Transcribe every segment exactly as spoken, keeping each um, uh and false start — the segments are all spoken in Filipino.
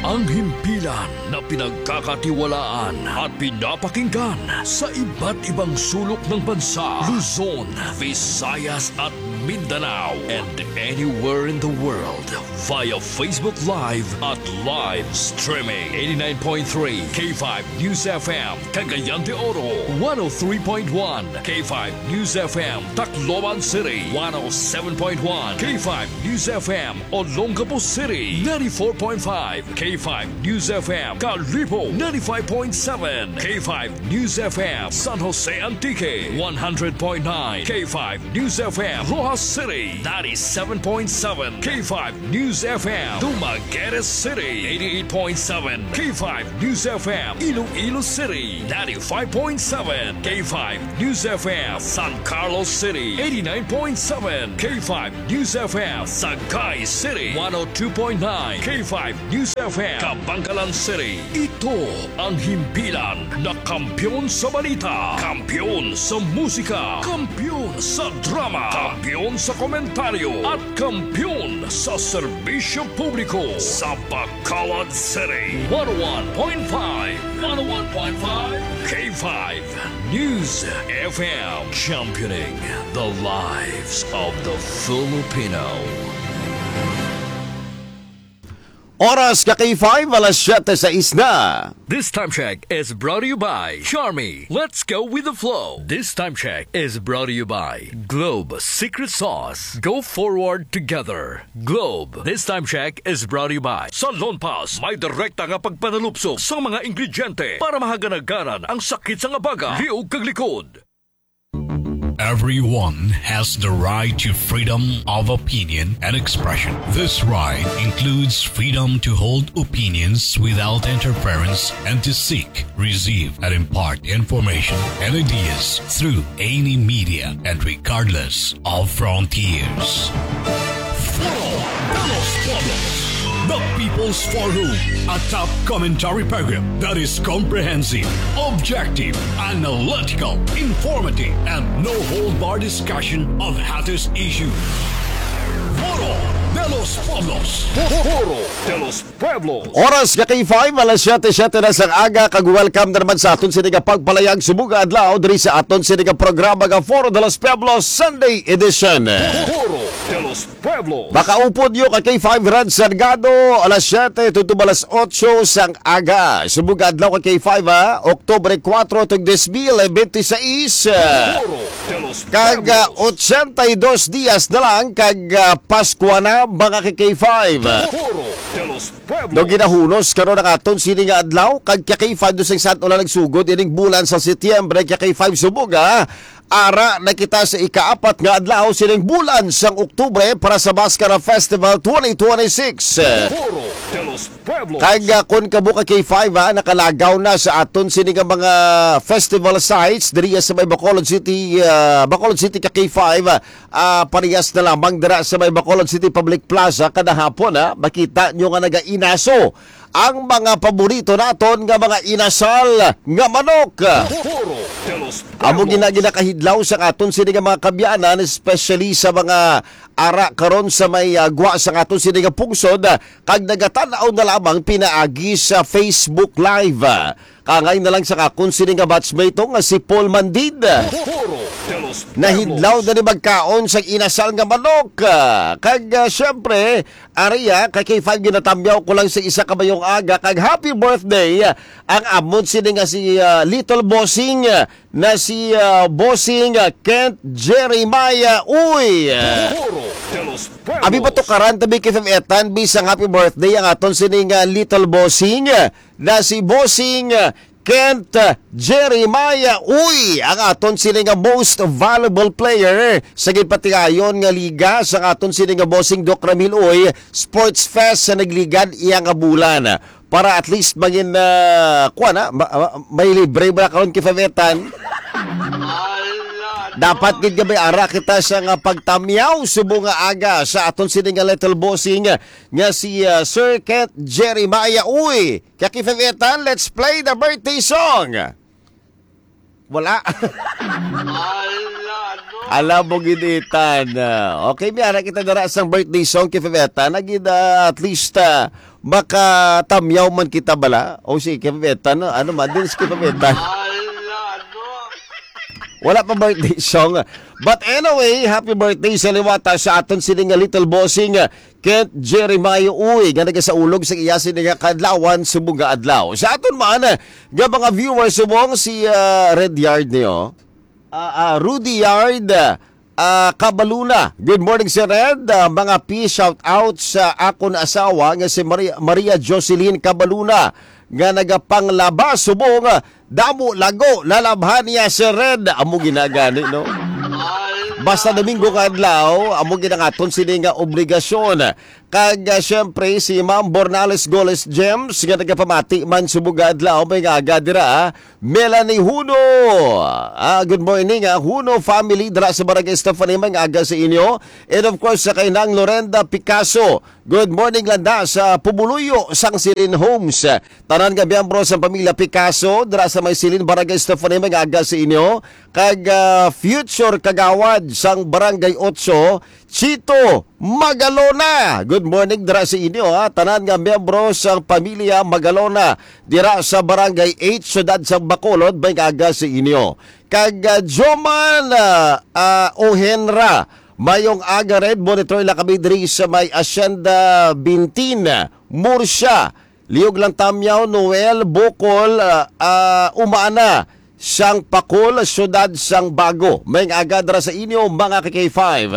Ang himpilan na pinagkakatiwalaan at pinapakinggan sa iba't ibang sulok ng bansa, Luzon, Visayas at Mindanao, and anywhere in the world via Facebook Live at live streaming. eighty-nine point three K five News F M, Cagayan de Oro. one oh three point one K five News F M, Tacloban City. one oh seven point one K five News F M, Olongapo City. ninety-four point five K five News F M, Calibo. ninety-five point seven K five News F M, San Jose Antique. one hundred point nine K five News F M, Rojas City. ninety-seven point seven K five News F M, Dumaguete City. eighty-eight point seven K five News F M, Iloilo City. ninety-five point seven K five News F M, San Carlos City. eighty-nine point seven K five News F M, Sagay City. one oh two point nine K five News F M, Kabangkalan City. Ito ang himpilan na kampyon sa balita, kampyon sa musika, kampyon sa drama, kampyon sa komentaryo, at kampyon sa serbisyo publiko sa Bacolod City. one oh one point five one oh one point five K five News F M, championing the lives of the Filipino. Oras ka K five, alas siyete sa isna. This time check is brought to you by Charmy. Let's go with the flow. This time check is brought to you by Globe Secret Sauce. Go forward together. Globe. This time check is brought to you by Salon Pass. May direkta nga pagpanalupso sa mga ingrediente para mahaganagaran ang sakit sa ngabaga. Liog kag likod. Everyone has the right to freedom of opinion and expression. This right includes freedom to hold opinions without interference and to seek, receive, and impart information and ideas through any media and regardless of frontiers. The People's Forum, a top commentary program that is comprehensive, objective, analytical, informative, and no-hold-bar discussion of hottest issues. Foro de los Pueblos. Foro de los Pueblos. Oras ka K five, alas siyete siyete na sang aga. Kag-welcome na naman sa aton siniga pagpalayag sumuga adlaw diri sa aton siniga programa nga Foro de los Pueblos Sunday Edition. Foro de los Pueblos. Baka upod nyo kay K five Rad Sargado, alas siyete tuto alas otso sang aga. Sumuga adlaw kay K five ha, Oktubre kwatro tug dos mil veintiséis. Kag eighty-two dias na lang kag uh, Pasko na mga kay K five. Do ginahunos karon ang aton sini nga adlaw kag K five dosing sato na nagsugod ining bulan sa Setyembre K five sumuga. Ara na kita sa ikaapat nga adlaw sining bulan sang Oktubre para sa Mascara Festival twenty twenty-six. Kaya kung kabuka K five ha, nakalagaw na sa aton sini nga mga festival sites diri sa may Bacolod City, uh, Bacolod City ka K five, uh, parehas na lamang dira sa may Bacolod City Public Plaza kada hapon ha, makita nyo nga nagainaso ang mga paborito naton nga mga inasal nga manok. Amo ginaginakahidlaw sa aton sini nga mga kabyanan, especially sa mga ara karon sa may uh, gwa sa aton sini nga pungsod, kag nagatanaw na lamang pinaagi sa Facebook Live. Kangay na lang sa akon sini nga batchmate nga si Paul Mandid. Nahidlaw na ni magkaon sa inasal nga manok. Kag uh, syempre, ariya, kay K five ginatambyaw ko lang sa isa kabayong aga, kag happy birthday ang amon sini nga si uh, Little Bossing na si uh, Bossing Kent Jeremiah. Uy! Abi ba to karan tabi K five etan bisang happy birthday ang aton sini nga Little Bossing na si Bossing Kent Jeremiah. Uy, ang aton sini nga most valuable player sa gipatigayon nga liga sa aton sini nga Bossing Doc Ramil Uy Sports Fest sa nagligad iya nga bulan para at least maging uh, kuha na may libre ba karon K five etan. Dapat gid gabay ara kita sa nga pagtamyaw subo nga aga sa aton sini nga Little Bossing nga si uh, Sir Kent Jeremiah. Uy, kakifavetan, let's play the birthday song. Wala. Alam mo giditan. Okay, miyara kita dara sang birthday song kay Feveta. Nagid uh, at least uh, makatamyaw man kita bala. O si kay Feveta, no? Ano man din si kay Feveta. Wala pa birthday song. But anyway, happy birthday sa liwata sa aton sining nga little bossing Kent Jeremiah Uy nga naga sa ulog sa iya sining nga kadlawan subong nga adlaw. Sa aton man nga mga viewers subong si uh, Red Yard niyo. Uh, uh, Rudy Yard uh, Kabaluna. Good morning si Red. Uh, mga peace shout out sa akon asawa nga si Maria, Maria Jocelyn Kabaluna nga nagapanglaba subong damo lago lalabhan niya si Red. Amo ginagani no. Basta Domingo kadlaw amo ginangaton sini nga obligasyon. Kag uh, syempre si Ma'am Bornales Goles Gems nga nagapamati man subong adlaw may nga aga dira Melanie Huno. Ah, good morning ah, Huno family dira sa Barangay Stephanie may nga aga sa inyo. And of course sa kay nang Lorenda Picasso. Good morning landa sa Pumuluyo sang Silin Homes. Tanan nga miyembro sa pamilya Picasso dira sa may Silin Barangay Stephanie may nga aga sa inyo. Kag uh, future kagawad sang Barangay eight Chito Magalona. Good morning dira sa inyo ha. Tanan nga miyembro sa pamilya Magalona dira sa Barangay eight Syudad sa Bacolod may aga sa inyo. Kag uh, Joman uh, uh, Ohenra mayong aga red monitor lang kami diri sa may Hacienda Bintin Murcia. Liog lang tamyaw Noel Bocol uh, uh, Umana sang Pakol, Syudad sang Bago. May aga dira sa inyo mga K five.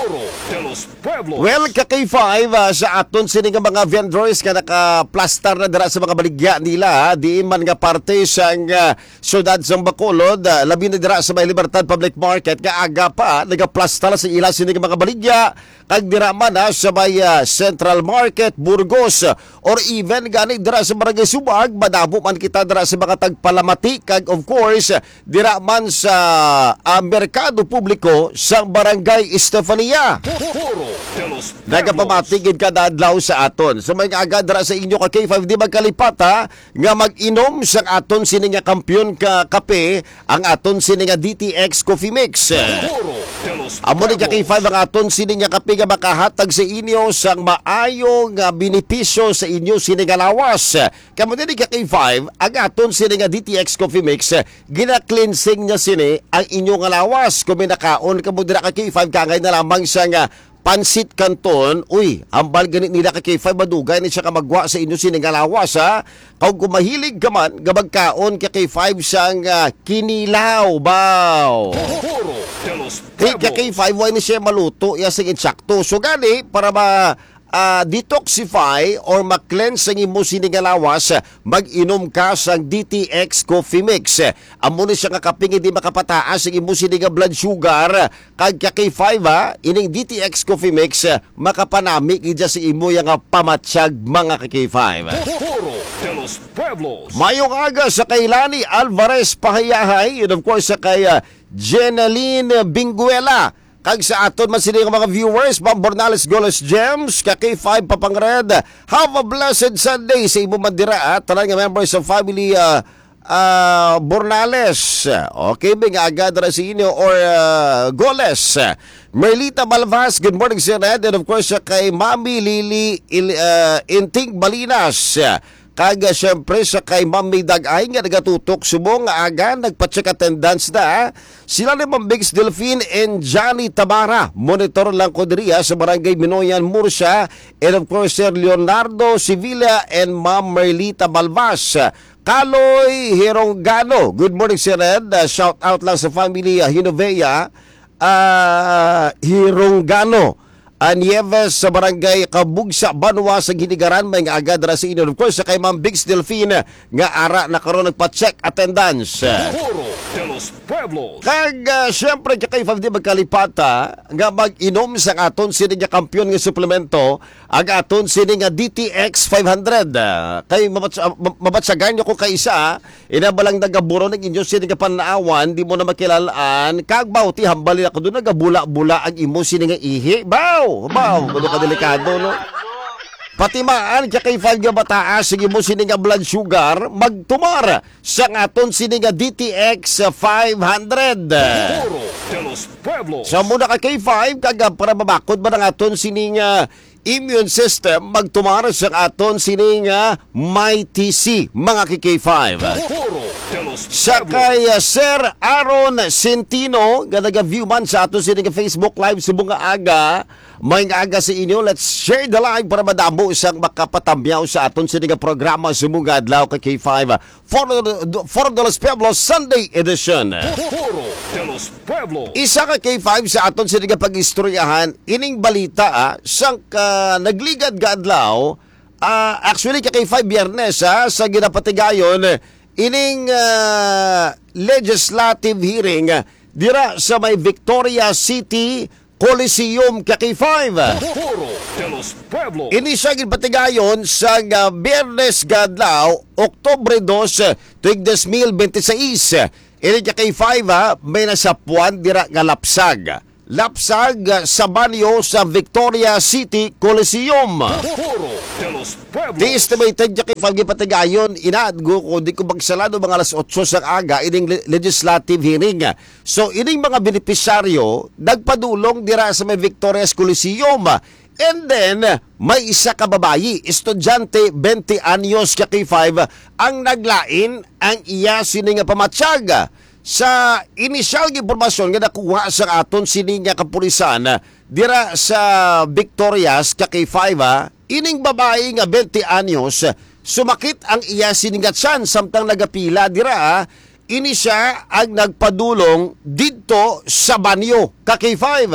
Well, ka K five uh, sa aton sini nga mga vendors nga naka-plaster na dira sa mga baligya nila, di man nga parte sang uh, Syudad sang Bacolod, uh, labi na dira sa may Libertad Public Market nga aga pa nagaplaster sa ila sini nga mga baligya kag dira man uh, sa may uh, Central Market, Burgos, uh, or even gani dira sa Barangay Subag, madamo man kita dira sa mga tagpalamati kag of course dira man sa uh, Merkado Publiko sa Barangay Estefania. Nagapamatigid kada adlaw sa aton. So may aga dira sa inyo ka K five di magkalipat ha nga mag-inom sa aton sini nga kampiyon ka kape ang aton sini nga D T X Coffee Mix. Amo ni ka K five ang aton sini nga kape nga makahatag sa inyo sang maayong nga benepisyo sa inyo sini nga lawas. Kamo ni ka K five ang aton sini nga D T X Coffee Mix gina-cleansing niya sini ang inyo nga lawas. Kung may nakaon kamo dira ka K five kangay na lamang sa nga pansit kanton, uy, ambal ganit nila ka K five madugay ni siya ka magwa sa inyo sini nga lawas ha. Kung kumahilig ka man, gabagkaon ka K five sang uh, kinilaw, baw. Hey, ka K five, why ni siya maluto, yasing insakto. So gani, para ma Uh, detoxify or ma-cleanse ang imo sini nga lawas, mag-inom ka sang D T X Coffee Mix. Amo ni siya nga kaping hindi makapataas ang imo sini nga blood sugar. Kag ka K five ha, ining D T X Coffee Mix makapanami kidya sa imo nga pamatsyag mga ka K five. Mayong aga sa kay Lani Alvarez Pahayahay, and of course sa kay uh, Jenaline Binguela. Kag sa aton man sila mga viewers, Ma'am Bornales Goles Gems, ka K five Papangred. Have a blessed Sunday sa imo mandira at tanan nga members of family uh, uh, Bornales. Okay, may nga agad ra sa inyo or uh, Goles. Merlita Malvas, good morning sir Ed. And of course kay Mami Lily Il, uh, Inting Balinas. Kaga syempre sa kay Ma'am Dagay nga nagatutok subong aga nagpa-check attendance na. Sila ni Ma'am Bigs Delphine and Johnny Tabara. Monitor lang ko diriya sa Barangay Minoyan, Murcia. And of course Sir Leonardo Sevilla and Ma'am Merlita Balbas. Kaloy Hironggano. Good morning Sir Ed. Uh, shout out lang sa family uh, Hinovea uh, Hironggano. Nieves sa Barangay Kabugsa, Banwa sa Ginigaran, may nga agad ra sa inyo. Of course, sa kay Ma'am Bigs Delphine nga ara na karon nagpa-check attendance. Kag uh, syempre kay five di magkalipata nga mag-inom sa aton sini nga kampiyon nga suplemento ang aton sini nga D T X five hundred. Uh, kay mabatsagan nyo ko kay isa inabalang nagaburo ng inyo sini nga panaawan di mo na makilalaan kag bawti hambali ako doon nagabula-bula ang imo sini nga ihi. Baw! Baw! Kuno ka delikado no? Patimaan kay five nga bataas sige mo sini nga blood sugar magtumar sa aton sini nga D T X five hundred. Sa muna ka K five, kaga para mabakod ba ng aton sining uh, immune system, magtumara sa aton sining uh, Mighty C, mga K five. Sa kay uh, Sir Aaron Centino, ganaga-view man sa aton sining Facebook Live sa bunga aga, may aga sa inyo. Let's share the live para madamo isang makapatamyaw sa aton sining programa sa bunga adlaw ka K five. For the Los Pueblos Sunday Edition. Isa ka K five sa aton sining pag-istoryahan, ining balita ah, sang ka nagligad ga adlaw, uh, actually ka K five Biyernes ah, sa ginapatigayon, ining uh, legislative hearing uh, dira sa may Victoria City Coliseum ka K five. Ini siya ginpatigayon sa uh, Biyernes gadlaw, Oktubre dos, tuig dos mil veintiséis. Ini ka K five ha, may nasapuan dira nga lapsag. Lapsag uh, sa banyo sa Victoria City Coliseum. Di estimated ka K five gipatigayon, inaadgo ko di ko bagsalado mga alas otso sa aga ining legislative hearing. So ining mga benepisyaryo nagpadulong dira sa may Victoria Coliseum. And then, may isa ka babayi, estudyante, twenty anyos ka K five, ang naglain ang iya sini nga pamatsyag. Sa inisyal impormasyon nga nakuha sa aton sini nga kapulisan, dira sa Victorias ka K five, ining babayi nga twenty anyos, sumakit ang iya sini nga tiyan, samtang nagapila dira, ini siya ang nagpadulong dito sa banyo ka K five.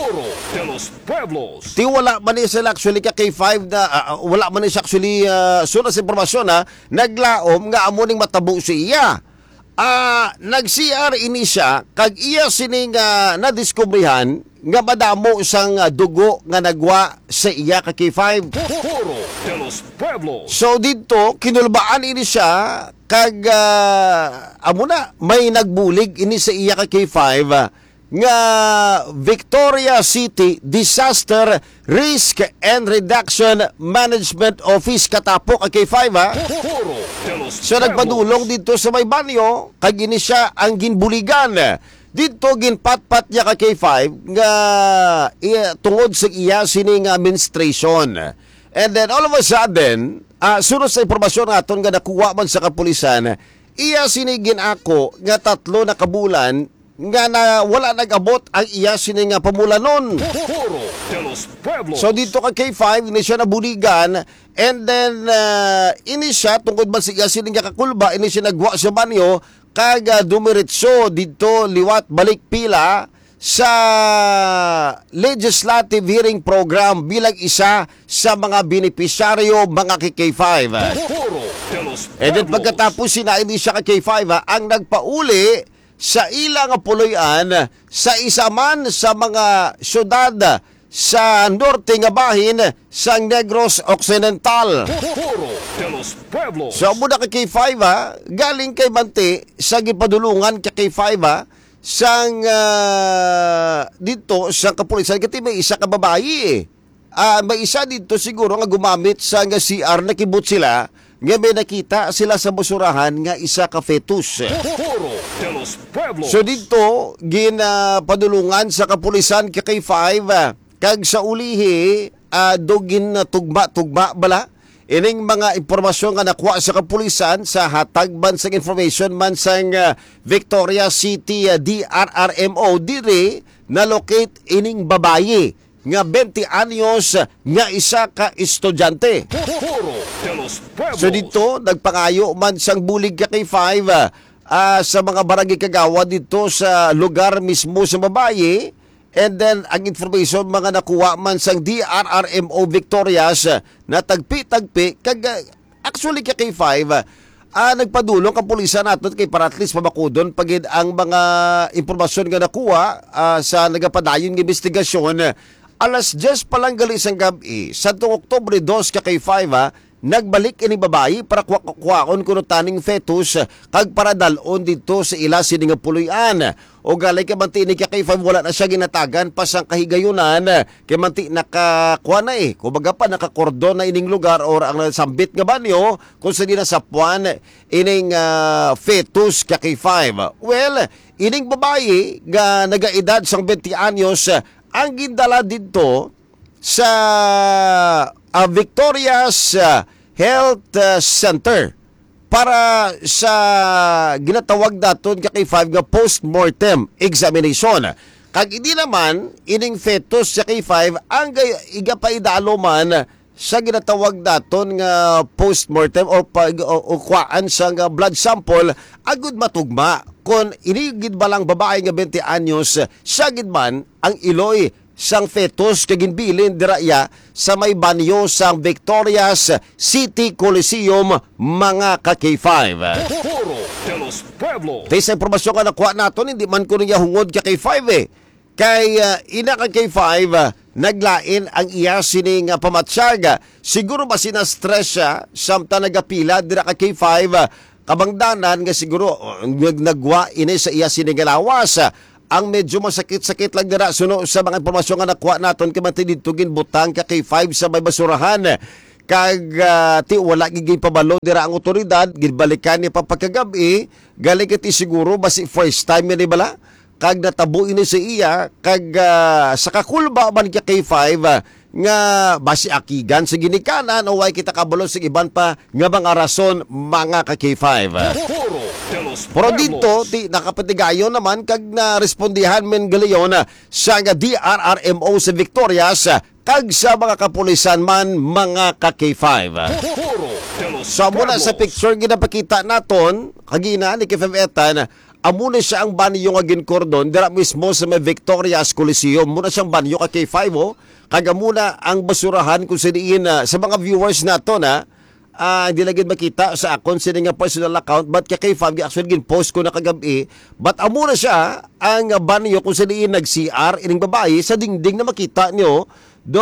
Ti wala man ni sila actually ka K five na uh, wala man ni siya actually uh, suna sa impormasyon na naglaom nga amo ning matabo si iya. Ah, uh, nag-C R ini siya kag iya sining uh, nadiskubrihan nga madamo sang uh, dugo nga nagwa sa iya ka K five. So dito kinulbaan ini siya kag uh, amo na may nagbulig ini sa iya ka K five uh, nga Victoria City Disaster Risk and Reduction Management Office katapo ka K five ha. So nagpadulong dito sa may banyo kag ini siya ang ginbuligan. Dito ginpatpat niya ka K five nga iya, tungod sa iya sining administration. And then all of a sudden, uh, sunod sa impormasyon naton nga nakuha man sa kapulisan, iya sinigin ako nga tatlo na kabulan nga na wala nag-abot ang iya sining nga pamulanon. So dito ka K five, ini siya nabuligan, and then uh, ini siya, tungkol ba siya sining nga kakulba, ini siya nagwa sa banyo, kaga dumiretso dito liwat balik pila sa legislative hearing program bilang isa sa mga benepisyaryo mga K five. And then pagkatapos sinaini siya ka K five, ha, ang nagpauli sa ilang puloyan sa isa man sa mga syudad sa norte nga bahin sa Negros Occidental. So muna ka K five, ha, galing kay Manti sa gipadulungan ka K five, ha, sang uh, dito sa kapulisan kasi may isa ka babayi eh. Uh, may isa dito siguro nga gumamit sa nga C R, nakibot sila nga may nakita sila sa basurahan nga isa ka fetus. So dito ginapadulungan sa kapulisan ka K five, kag sa ulihi uh, dogin na tugma-tugma bala ining mga impormasyon nga nakuha sa kapulisan sa hatag bansang information man sang uh, Victoria City uh, D R R M O dire na locate ining babayi nga twenty anyos nga isa ka estudyante. So dito nagpangayo man sang bulig ka K five uh, sa mga barangay kagawa dito sa lugar mismo sa babayi. And then, ang information mga nakuha man sang D R R M O Victorias na tagpi-tagpi, kag, actually ka K five, ah, nagpadulong ang pulisan natin kay para at least pamakudon pagid ang mga impormasyon nga nakuha ah, sa nagapadayon ng investigasyon. Alas diyes palang gali sang gabi, sa Oktubre dos ka K five, ah, nagbalik ini babayi para kuwaon kuno taning fetus kag para dalon dito sa ila sining puloy-an. O galay kay manti ni K five wala na siya ginatagan pa sang kahigayunan kay manti nakakuha na eh. Kumbaga pa nakakordon na ining lugar or ang sambit nga banyo kung sa di na sapuan ining uh, fetus ka K five. Well, ining babae nga nagaedad sang twenty anyos ang gindala dito sa uh, Victoria's uh, Health uh, Center para sa ginatawag daton ka K five nga post-mortem examination. Kag hindi naman ining fetus sa K five ang igapaidalo man sa ginatawag daton nga post-mortem o pag o, o kuhaan sa nga blood sample agud matugma kon inigid ba lang babae nga twenty anyos siya gid man ang iloy sang fetus kaginbilin diraya sa may banyo sang Victoria's City Coliseum mga ka K five. Foro de los Pueblos. Tay sa impormasyon nga nakuha naton hindi man ko niya hungod ka K five eh. Kay uh, ina ka K five uh, naglain ang iya sining uh, pamatsyag. Siguro ba sina-stress siya samtang nagapila dira ka K five uh, kabangdanan nga siguro uh, nagwa ini sa iya sining lawas. Uh, ang medyo masakit-sakit lang dira suno sa mga impormasyon nga nakuha naton kay mati didto ginbutang ka K five sa may basurahan. Kag uh, ti wala gigay pabalo dira ang otoridad gibalikan ni papagkagabi gali kiti siguro basi first time ni bala kag natabo ini sa iya kag uh, sa kakulba man ka K five uh, nga basi akigan sa ginikanan o way kita kabalo sa iban pa nga mga rason mga ka K five. Foro de los Pero Pueblos. dito, ti, nakapatigayon naman kag na respondihan men galiyon sa nga D R R M O sa Victorias kag sa mga kapulisan man mga ka K five. Foro de los So muna sa Pueblos. picture ginapakita naton kagina ni K five etan amuna siya ang banyo nga ginkordon dira mismo sa may Victoria's Coliseum. Muna siyang banyo ka K five oh. Kaga muna ang basurahan kung siniin uh, sa mga viewers nato na uh, hindi lagi makita sa akon sini nga personal account but ka K five actually gin post ko na kagabi but amuna siya ang uh, banyo kung siniin nag C R ining babae sa dingding na makita nyo do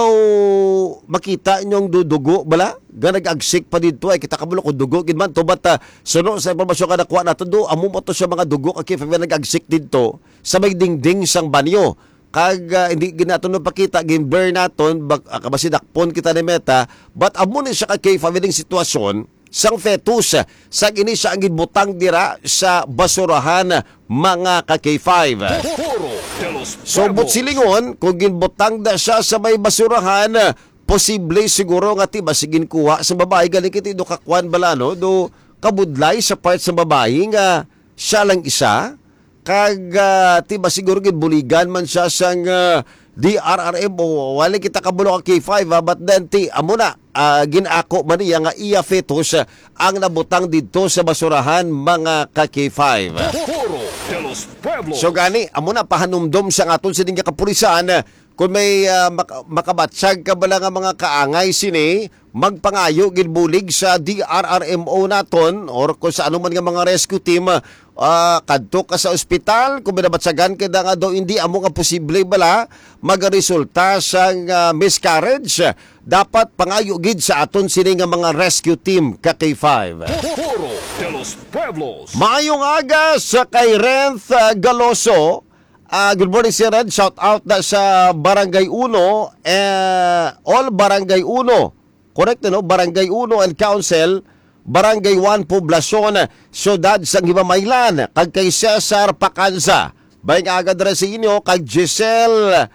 makita nyong dudugo bala ga nag-agsik pa dito ay kita kabulo ko dugo gid man to but uh, suno sa impormasyon ka nakuha nato do amo mo to siya mga dugo kay K five nag-agsik dito sa may dingding sang banyo kag uh, hindi ginaton no pakita gin burn naton bak uh, kabasi dakpon kita ni meta but amo ni siya kay K five ding sitwasyon sang fetus sa ini siya ang gibutang dira sa basurahan mga ka K five. Foro de los So, but Pueblos. silingon, kung ginbutang na siya sa may basurahan, posible siguro nga ti basigin kuha sa babae. Galing kiti do kakwan bala, no? Do kabudlay sa part sa babae nga siya lang isa. Kag uh, ti ba siguro ginbuligan man siya sang uh, D R R M o wala kita kabulo ka K five ha, but then ti amo na uh, ginako man niya nga iya fetus uh, ang nabutang dito sa basurahan mga ka K five. Foro de los Pueblos. So gani, amo na pahanumdom sa aton sining kapulisan kung may uh, mak- makabatsag ka bala nga mga kaangay sini magpangayo gilbulig sa D R R M O naton or kung sa anuman nga mga rescue team uh, kadto ka sa ospital kung binabatsagan ka nga daw hindi amo nga posible bala magaresulta sa uh, miscarriage dapat pangayo gid sa aton sini nga mga rescue team ka K five. Foro de los Pueblos. Maayong aga sa kay Renth uh, Galoso. Uh, good morning, Sir Red. Shout out na sa Barangay Uno. Uh, all Barangay Uno. Correct, no? Barangay Uno and Council. Barangay one Poblacion. Syudad sang Himamaylan. Kag kay Cesar Pacanza. May nga agad ra sa inyo. Kag Giselle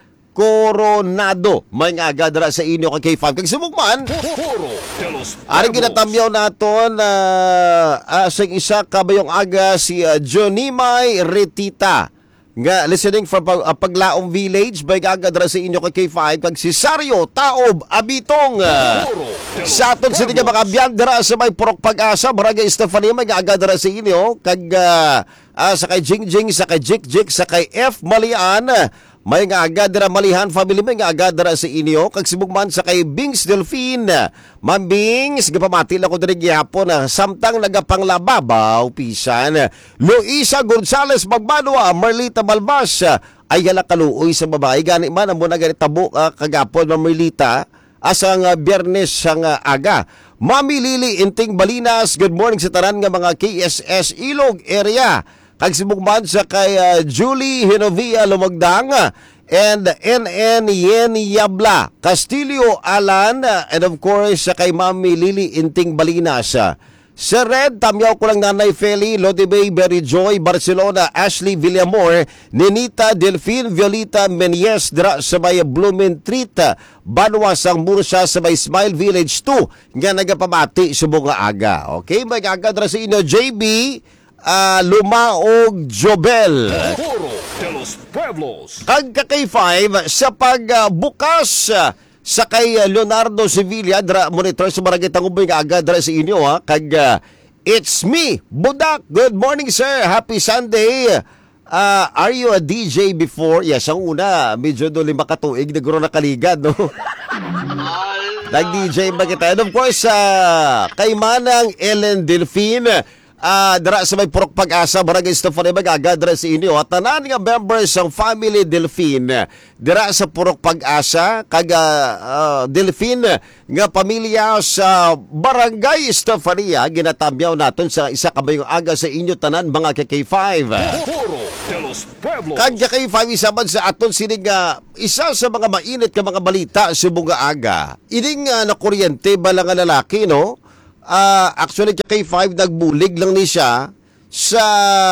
Coronado. May nga agad ra sa inyo kag K five. Kag sumugman. Foro de los Aring Pueblos. ginatamyaw naton uh, uh, sa isa kabayong aga si uh, Jonimay Retita nga listening from pag, uh, Paglaong Village by agad ra sa inyo kay K five kag si Sario Taob Abitong uh, Foro de los sa aton sa nga Pueblos. makabiyag dira sa may Purok Pag-asa Barangay Estefania may agad ra sa inyo kag uh, uh, sa kay Jingjing sa kay Jikjik sa kay F Malian may nga agad dira Malihan family may nga agad dira sa inyo kag sibugman sa kay Bings Delphine. Ma'am Bings gapamati lang ko diri gyapon na samtang nagapanglababaw pisan. Luisa Gonzales Magbanwa, Marlita Balbas ay hala kaluoy sa babae gani man amo na gani tabo uh, kagapon Ma'am Marlita asang uh, Biyernes sang uh, aga. Mami Lily Inting Balinas, good morning sa tanan nga mga K S S Ilog area. Kag sibugman sa kay uh, Julie Hinovia Lumagdang and N N Yen Yabla Castillo Alan uh, and of course sa kay Mami Lily Inting Balinas uh, Sir Red, tamyaw ko lang Nanay Feli, Lodi Bay, Berry Joy, Barcelona, Ashley Villamor, Ninita, Delphine, Violeta, Menyes, dra sa may Blooming Treat, Banwas ang Mursa sa may Smile Village two, nga nagapamati sa mga aga. Okay, may aga dra sa inyo, J B, uh, Lumaog, Jobel. Foro de los Pueblos. Kag kay five sa pagbukas uh, sa kay uh, Leonardo Sevilla dra monitor sa barangay Tangubay nga aga dra sa inyo ha kag uh, it's me Budak. Good morning sir, happy Sunday. Uh, are you a D J before? Yes, ang una medyo do lima ka tuig nagro na kaligad no. Nag-D J ba kita? And of course uh, kay Manang Ellen Delphine Ah, uh, dara sa may Purok Pag-asa, Barangay Stefani Magaga, dara sa inyo. At tanan nga members ng Family Delphine, dara sa Purok Pag-asa, kag uh, Delphine nga pamilya sa Barangay Stefania, ginatamyaw naton sa isa kabayong aga sa inyo tanan mga K K five. Foro de los Pueblos. Kag K K five isaban sa aton sinig nga isa sa mga mainit ka mga balita sa bunga aga. Ining uh, na kuryente bala nga lalaki no? Uh, actually, K five nagbulig lang ni siya sa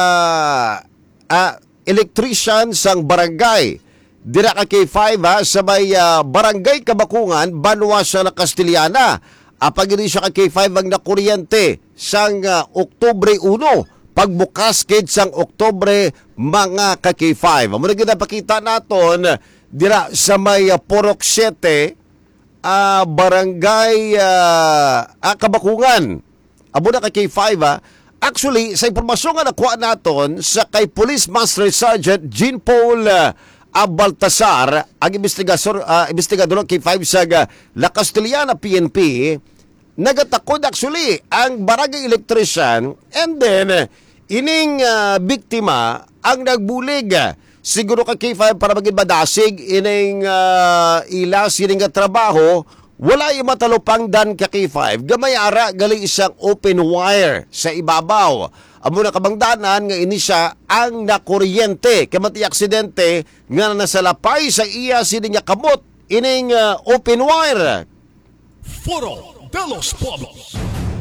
uh, electrician sang barangay. Dira ka K five ha, sa may uh, barangay Kabakungan, Banwa sa na Castellana. Apag ini siya ka K five ang nakuryente sang uh, Oktubre uno. Pagbukas kid sang Oktubre mga ka K five. Muna ginapakita naton dira sa may uh, Purok seven, Uh, barangay uh, uh, Kabakungan. Abo na kay K five ha. Actually, sa impormasyon nga nakuha naton sa kay Police Master Sergeant Jean Paul uh, Baltasar, ang investigador uh, investigador ng K five sa uh, La Castellana P N P, nagatakod actually ang barangay electrician and then uh, ining uh, biktima ang nagbulig. Siguro ka K five para maging madasig ining uh, ila sining nga trabaho, wala yung matalupang dan ka K five. Gamay ara gali isang open wire sa ibabaw. Amo na kabangdanan nga ini siya ang nakuryente. Kamati aksidente nga nasalapay sa iya sining nga kamot ining uh, open wire. Foro de los Pueblos.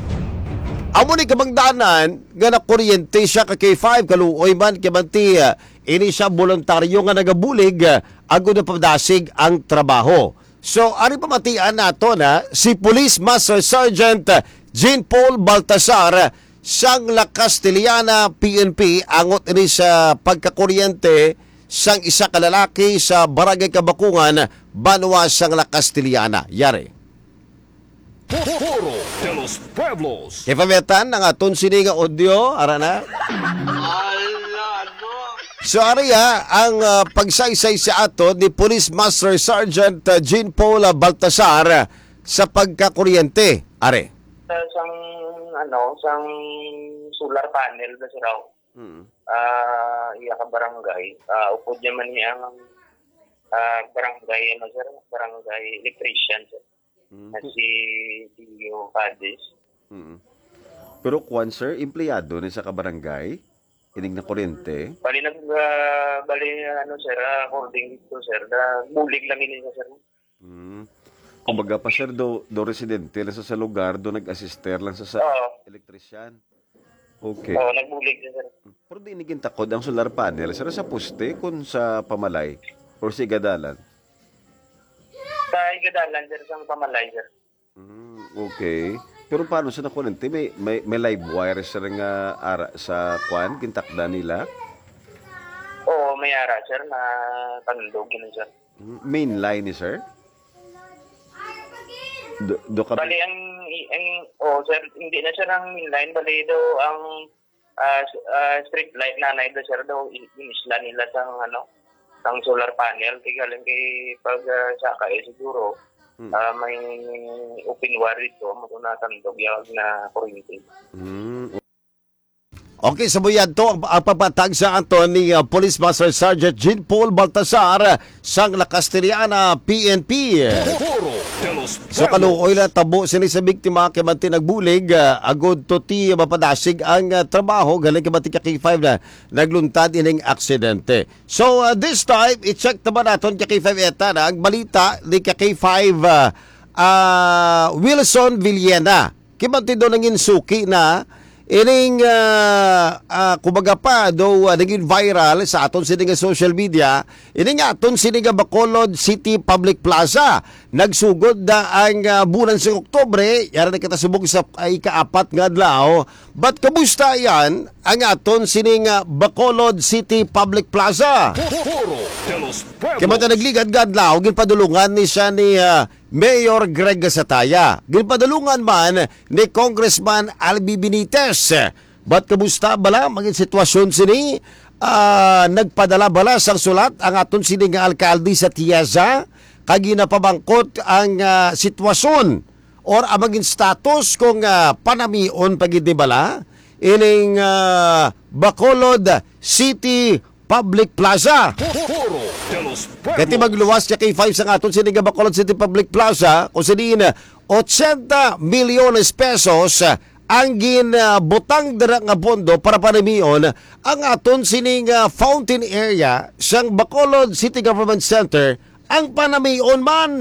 Amo ni kabangdanan nga nakuryente siya ka K five kaluoy man kamanti uh, ini siya voluntaryo nga nagabulig uh, agud na padasig ang trabaho. So ari pamatian nato na si Police Master Sergeant uh, Jean Paul Baltasar uh, sang La Castellana P N P angot ini sa pagkakuryente sang isa ka lalaki sa Barangay Kabakungan, Banwa sang La Castellana. Yari. Foro de los Pueblos. Kaya pametan ang aton sining audio, ara na? So ariya, ang uh, pagsaysay sa ato ni Police Master Sergeant uh, Jean Paul Baltasar uh, sa pagkakuryente. Are. Sang ano, sang solar panel na si raw. Hmm. Ah, iya ka barangay. Ah, upod niya man niya ang ah, barangay ano sir, barangay electrician sir. Hmm. Na si Tio Cadiz. Hmm. Pero kwan sir, empleyado ni sa kabarangay? Inig na kuryente? Bali nag uh, bali ano sir, uh, according to sir, na bulig lang ini sir. Hmm. Kumbaga pa sir, do, do residente lang sa, sa lugar, do nag-assister lang sa, sa Oo. electrician. Okay. Oo, nagbulig siya sir. Pero di iniging takod ang solar panel, sir, sa poste kung sa pamalay or sa igadalan? Sa igadalan sir, sang pamalay sir. Hmm, okay. Pero paano sa nakuryente? May, may, may live wire sir nga ara sa kwan, kintakda nila? Oo, may ara sir na tandog yun sir. Hmm, main line ni sir? Do, do ka... Bali ang, ang oh sir, hindi na siya ng mainline, bali daw ang uh, uh, street light na na sir daw inisla nila sa ano, sang solar panel tigalan kay pag uh, saka eh siguro hmm. uh, may open wire dito mo na tandog yung na kuryente. Hmm. Okay, sabuyan to ang, ang pagpatag sa aton ni uh, Police Master Sergeant Jean Paul Baltasar uh, sang La Castellana P N P. Foro de los So kaluoy na tabo sini sa biktima kay manti nagbulig uh, agud to ti mapadasig ang uh, trabaho galing kay manti ka K five na nagluntad ining aksidente. So uh, this time i-check naman naton kay K five eta na ang balita ni ka K five uh, uh, Wilson Villena. kimanti daw nangin suki na ining uh, uh, kumbaga pa do uh, naging viral sa aton sini nga social media ini nga aton sini nga Bacolod City Public Plaza nagsugod na ang uh, bulan sa Oktubre yara na kita subok sa uh, ikaapat nga adlaw but kamusta yan ang aton sini nga Bacolod City Public Plaza kaya mata nagligad nga adlaw ginpadulungan ni siya ni uh, Mayor Greg Gasataya. Ginpadulungan man ni Congressman Albi Benitez. Ba't kamusta bala maging sitwasyon sini? Uh, nagpadala bala sang sulat ang aton sini nga alkalde sa Tiaza kag ginapabangkot ang uh, sitwasyon or ang maging status kung uh, panamion pagid ni bala ining uh, Bacolod City Public Plaza. Kati magluwas siya kay five sa aton sini nga Bacolod City Public Plaza kung siniin eighty milyones pesos ang ginbutang dira nga pondo para panamion ang aton sini nga fountain area sang Bacolod City Government Center ang panamion man.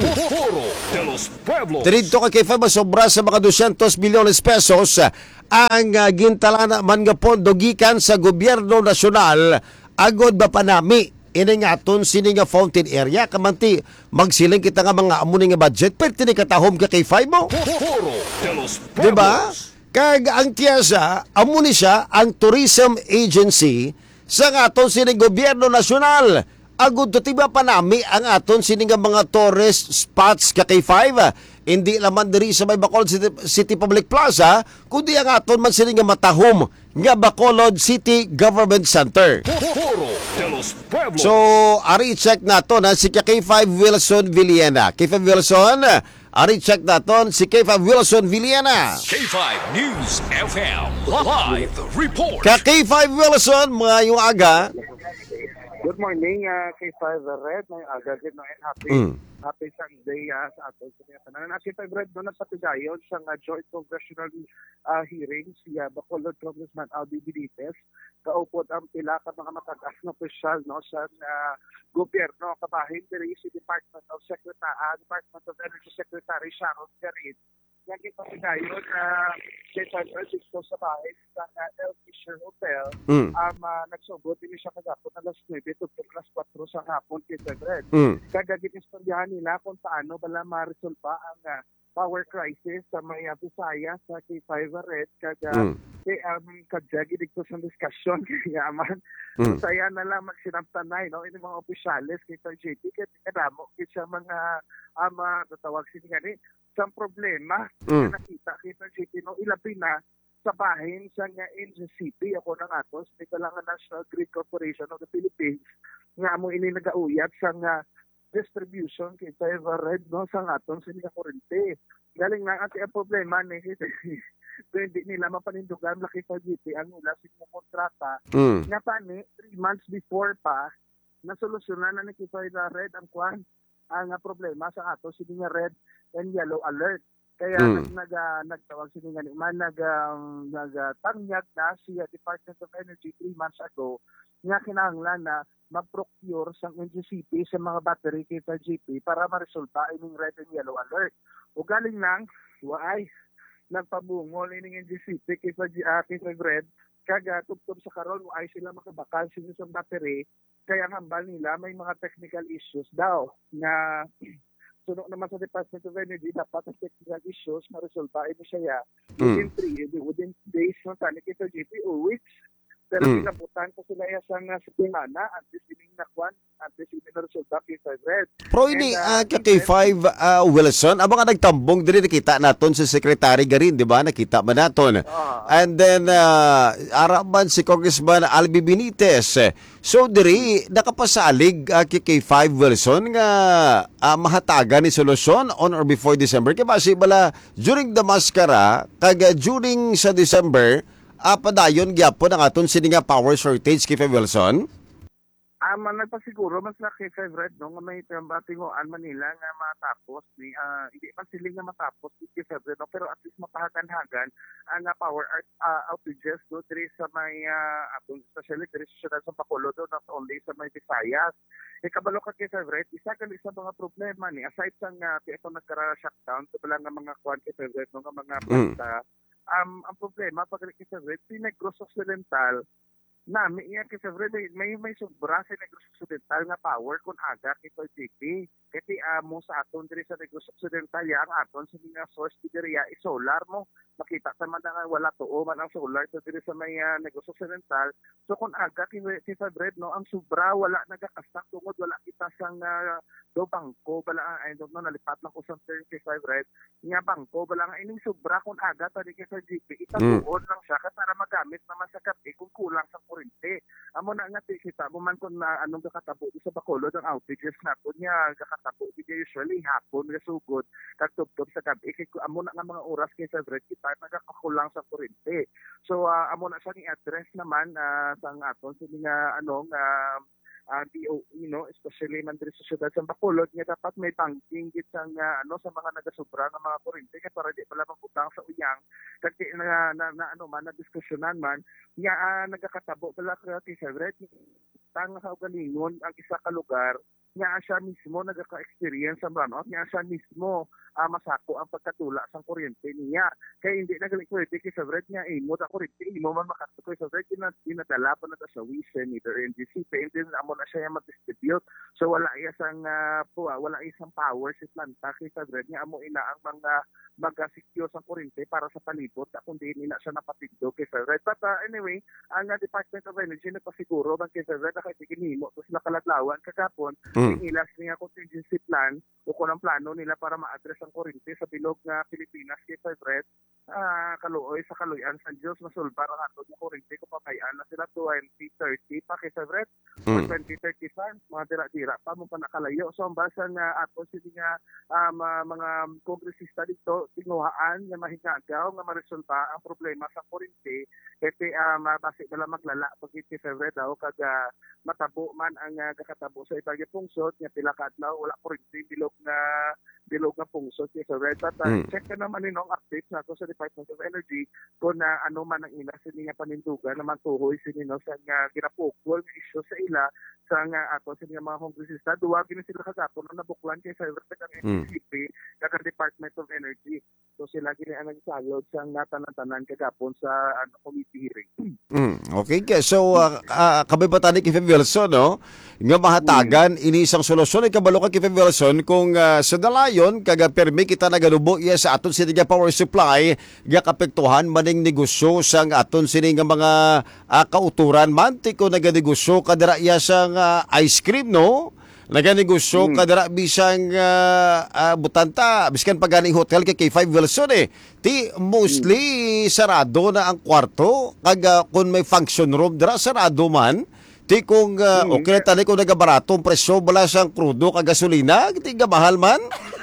Dito kay five sobra sa mga two hundred milyones pesos ang uh, gintalana man nga pondo gikan sa gobyerno nasyonal agod ba panami ini nga aton sini nga fountain area kamanti magsiling kita nga mga amuni nga budget pero tini katahom ka kay five mo diba kag ang Tiasa amuni siya ang tourism agency sa nga aton sini gobyerno nasyonal agud to tiba panami ang aton sini nga mga tourist spots ka kay five hindi laman diri sa may Bacolod City, City Public Plaza kundi ang aton man sini nga matahom nga Bacolod City Government Center. So, ari check naton na si K five Wilson Villena. K five Wilson, ari check naton si K five Wilson Villena. K five News F M live report. Ka K five Wilson, mga yung aga. Good morning, uh, K five Red. May aga din no, and happy, Mm. happy Sunday uh, sa ato sa mga tanan. At K five Red no nagpatigayon sa uh, joint congressional uh, hearing si uh, Bacolod Congressman Albi Benitez. Kaupod ang pila ka mga matagas na opisyal no sa uh, gobyerno kabahin diri si Department of Secretary, uh, Department of Energy Secretary Sharon Garin. Yang ipatigayon na uh, K five Red dito sa bahay sa uh, El Fisher Hotel. Mm. Um, uh, nagsugod din siya kagapon na alas nine to alas four sa hapon K five Red. Mm. Kagaginistoryahan nila kung paano bala ma-resolve ang uh, power crisis sa may uh, Visayas sa K five Red. Kaga Mm. kay um, kadyagi dito sa diskusyon kaya man Mm. saya na lang magsinamtanay no ini mga opisyalis kay Sir J P kay kadamo kay sa mga ama um, tatawag sini gani sa problema Mm. na nakita kay Sir J P no ilabi na sa bahin sa nga N G C P ako nang atos may kalangan National Grid Corporation of the Philippines nga mo ini nagauyab sa nga distribution kay Sir Red no sa aton sa nga kurente galing na ang ang problema ni so, hindi nila mapanindugan laki sa G P ang nila sa kontrata Mm. nga pa ni three months before pa nasolusyonan na ni Sir Red ang kwan ang uh, problema sa ato sa nga red and yellow alert. Kaya Mm. nag, nag, uh, nagtawag sila nga man nag, um, nagtanyag na si uh, Department of Energy three months ago nga kinahanglan na mag-procure sa N G C P sa mga battery kay G P para ma-resolve ining red and yellow alert. O galing nang waay nagpabungol ining N G C P kay uh, kay red kaga tubtob sa karon waay sila makabakal sila sa battery kaya ang hambal nila may mga technical issues daw na suno naman sa Department of Energy dapat ang technical issues na resolve ini siya within three within days no tani kay G P o weeks pero Mm. pinabutan ko sila sa nga sa semana at this ining nakwan at this ining na resolve kay Red. Pro ini uh, And, uh, ka K five uh, Wilson abo nga nagtambong diri nakita naton si Secretary Garin di ba nakita man naton. Ah. And then uh, araman si Congressman Albi Benitez. So diri nakapasalig uh, kay K five Wilson nga uh, mahatagan ni solusyon on or before December kay basi bala during the maskara kag uh, during sa December uh, padayon gyapon ang aton sini nga power shortage kay Wilson. Ama nagpasiguro mas laki favorite no nga may tinguan Manila nga matapos ni ah, hindi pa sila nga matapos ni favorite no pero at least mapahagan-hagan ang ah, power out, ah, outages do diri sa may uh, atong especially diri sa syudad sa Bacolod do not only sa may Visayas. E kabalo ka kay favorite isa kali sa mga problema ni aside sa nga uh, ito nagkara shutdown sa so, nga mga kwan kay favorite no nga mga planta. Um, ang problema pag kay favorite Negros Occidental na may iya kay favorite may may sobra sa Negros Occidental nga power kung aga kay G P kasi amo sa aton diri sa Negros Occidental ya ang aton sa mga source diri ya solar mo makita sa man nga wala tuo man ang solar sa diri sa may uh, Negros Occidental so kung aga kay kay favorite no ang sobra wala nagakastak tungod wala kita sang uh, do bangko bala I don't know nalipat lang ko sa term kay favorite nga bangko bala nga ining sobra kung aga ta kay sa G P itabuon lang siya kasi para magamit naman sa kape kung kulang sa kurente. Amo na nga kita mo man kung na anong kakatabo sa Bacolod ang outages nato niya kakatabo kita usually hapon nga sugod kagtubtob sa gabi kay amo na nga mga oras kay sa break kita nagakakulang sa kurente. So uh, amo na siya ni address naman uh, sa aton sa mga anong uh, uh, D O E no especially man diri sa syudad sa Bacolod nga dapat may banking git sang uh, ano sa mga nagasubra nga mga kurente kay para di pala mabutang sa uyang kay na, na, na ano man na diskusyonan man nga uh, nagakatabo pala ka ti favorite tang sa ugalingon ang isa ka lugar nga siya mismo nagaka-experience sa brownout nga siya mismo uh, masako ang pagkatula sa kuryente niya kaya hindi na galing kuryente kay favorite niya imo ta kuryente imo man makatukoy sa favorite na dinadala pa na sa wisen either N G C pa hindi na amo na siya mag-distribute so wala iya sang uh, po, wala isang power si planta kay favorite niya amo ina ang mga mag-secure sa kuryente para sa palibot kundi hindi na siya napatigdo kay favorite but uh, anyway ang uh, Department of Energy nagpasiguro bang kay favorite na kay ginhimo to sila kaladlawan kakapon mm. ilas niya contingency plan o kung ang plano nila para ma-address ang kuryente sa bilog nga Pilipinas kay favorite uh, kaluoy sa kaluyan sa Diyos masulbar ang ato ng kuryente kung papayaan na sila twenty thirty pa kay favorite mm. or twenty thirty-five mga dira-dira pa mo pa nakalayo so ang basa nga ato sila nga um, uh, mga kongresista dito tinguhaan nga mahingagaw nga maresolba ang problema sa kuryente kasi um, basi bala maglala pag iti favorite daw kag uh, matabo man ang uh, kakatabo sa ibang pungsod nga pila ka adlaw wala kuryente bilog nga bilog nga pungsod kay favorite at uh, mm. check ka naman ninong updates nato sa Department of Energy kung uh, ano man ang ila sa niya panindugan naman tuhoy sinino sa nga ginapukol nga issue sa ila sa nga ato sa mga kongresista duwa gini sila kagapon na nabuklan kay favorite ang N G C P mm. kag Department of Energy so sila gini ang nagsalod sa natanan-tanan kagapon sa ano committee hearing. Mm, okay, okay. So uh, uh, kabay ba tani kay Wilson no? Nga mahatagan mm. ini isang solusyon ay kabalo ka kay Wilson kung uh, sa dalayon kaga permi kita nagalubo iya sa aton sini nga power supply nga kapektuhan maning negosyo sang aton sini nga mga uh, kauturan manti ko naganegosyo kadara iya sang uh, ice cream no? Naganegosyo mm. kadara bisang uh, uh, butanta biskan paganing hotel kay K five Wilson eh ti mostly mm. sarado na ang kwarto kag uh, kung may function room dira sarado man ti kung uh, mm. okay tani kung nagabarato ang presyo bala sang krudo kag gasolina ti mahal man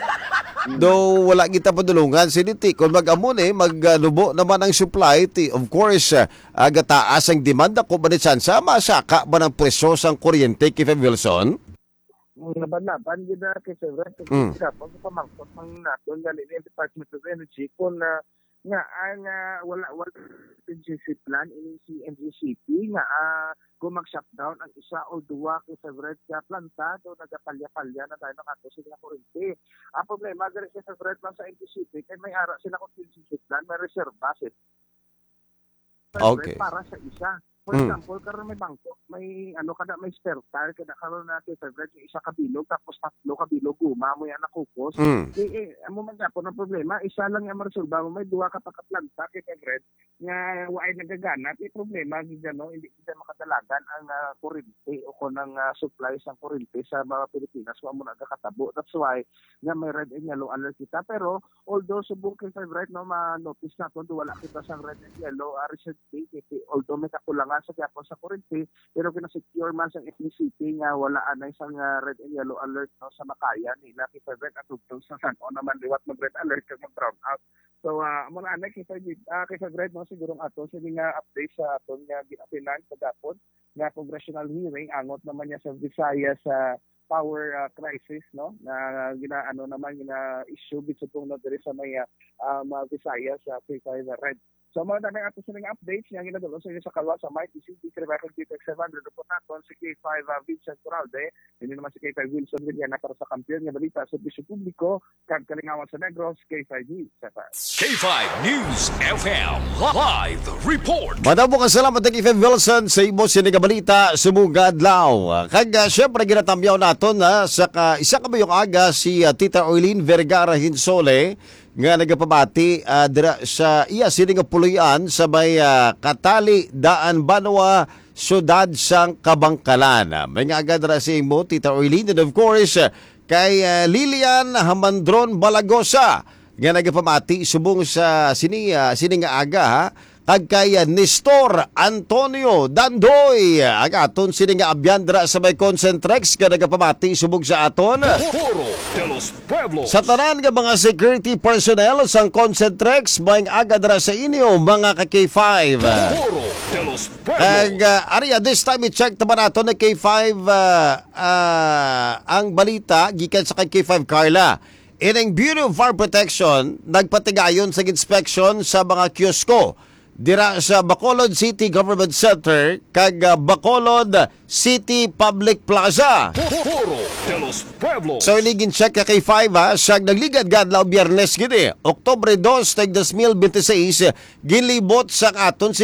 do wala kita padulungan siniti kung mag-amon eh maglubo naman ang supply ti of course uh, agataas ang demanda ko banit sansa masaka ba ng presyo sang kuryente kay five Wilson laban-laban yun na kay favorite mm. kapag pamangkot mang naton galing ng Department of Energy kung uh, nga ang uh, wala wala contingency plan ini si N G C P nga uh, kung mag-shutdown ang isa o duwa kay favorite ka planta do nagapalya-palya na tayo ng ato sila kuryente. Ang problema gari kay favorite man sa N G C P kay may ara sila contingency plan may reserva set okay. para sa isa. For Mm. example, karon may bangko, may ano kada may spare tire kada karon na kay favorite yung isa ka bilog tapos tatlo ka bilog guma mo yan nakupos. Mm. Eh, eh amo man gyapon ang problema, isa lang yung maresolba mo may duwa ka pa ka planta kay favorite nga waay nagagana, di problema gid no hindi kita makadalagan ang uh, kuryente o kunang uh, supply sa kuryente sa mga Pilipinas wa mo nagakatabo. That's why nga may red and yellow alert kita pero although subong kay favorite no ma-notice naton wala kita sa red and yellow uh, recently although may kakulangan sa gyapon sa kuryente pero kina-secure man sa F C P nga wala anay sang uh, red and yellow alert no sa Makayan nila kay favorite at tugtog sa San o naman liwat mag red alert kag mag brown out. So uh, mo na anay kay favorite uh, kay favorite no siguro aton sa nga update sa aton nga ginapinan sa gapon nga congressional hearing angot naman niya sa Visayas sa power uh, crisis no na ginaano naman gina issue bisupong na diri sa may uh, um, uh, Visayas sa uh, K five Red. So mga tanang ato sa mga updates nga ginadalo sa inyo sa kalwa sa Mighty City Cribacon T P X seven hundred report naton si K five uh, Vincent Corralde, hindi naman si K five Wilson Villana para sa kampiyon nga balita sa bisyo publiko kag kalingawan sa Negros K five News. K five News F M Live Report. Madamo ka salamat kay K five Wilson sa imo siniga balita sumugad law. Kag uh, syempre ginatambyaw naton na sa ka, isa ka bayong aga si uh, Tita Oilin Vergara Hinsole nga nagapabati uh, dira sa iya sini nga puluyan sa may uh, Katali Daan Banwa syudad sang Kabangkalan. May nga agad dira si imo Tita Oilin and of course uh, kay uh, Lilian Hamandron Balagosa nga nagapamati subong sa sini uh, sini nga aga ha kag kay Nestor Antonio Dandoy agaton sini nga abyandra sa may Concentrex nga nagapamati subong sa aton Foro de los Pueblos. sa tanan nga mga security personnel sang Concentrex maing aga dira sa inyo mga ka K five. Foro de los Kag Pueblos. uh, Aria, this time i-check naman nato na K five uh, uh, ang balita gikan sa kay K five Carla. Inang Bureau of Fire Protection nagpatigayon sa inspection sa mga kiosko dira sa Bacolod City Government Center kag uh, Bacolod City Public Plaza. Foro de los Pueblos. So iligin check ka kay five ha, siyang nagligad gadlaw Biyernes gini, Oktubre dos, tag dos mil twenty-six, ginlibot sa aton